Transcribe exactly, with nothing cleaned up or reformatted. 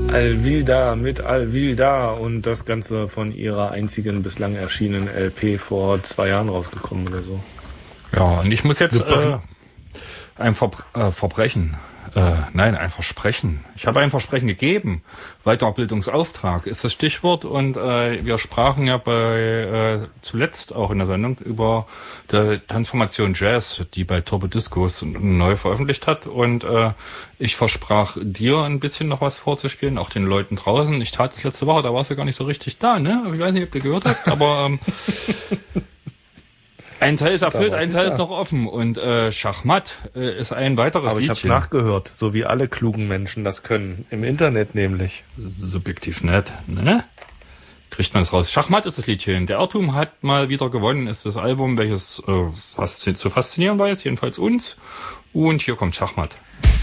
Alvilda mit Alvilda und das Ganze von ihrer einzigen bislang erschienenen L P vor zwei Jahren rausgekommen oder so. Ja, und ich muss jetzt äh, ein Ver- äh, Verbrechen, äh, nein, ein Versprechen. Ich habe ein Versprechen gegeben. Weiterbildungsauftrag ist das Stichwort und äh, wir sprachen ja bei äh, zuletzt auch in der Sendung über die Transformation Jazz, die bei Turbo Discos neu veröffentlicht hat und äh, ich versprach dir ein bisschen noch was vorzuspielen, auch den Leuten draußen. Ich tat das letzte Woche, da warst du gar nicht so richtig da, ne? Ich weiß nicht, ob du gehört hast, aber ähm, ein Teil ist erfüllt, ein Teil ist noch offen und äh, Schachmatt äh, ist ein weiteres Aber ich Liedchen. hab's nachgehört, so wie alle klugen Menschen das können. Im Internet nämlich. Subjektiv nett, ne? Kriegt man es raus. Schachmatt ist das Liedchen. Der Irrtum hat mal wieder gewonnen, ist das Album, welches äh, fast zu faszinieren weiß, jedenfalls uns. Und hier kommt Schachmatt.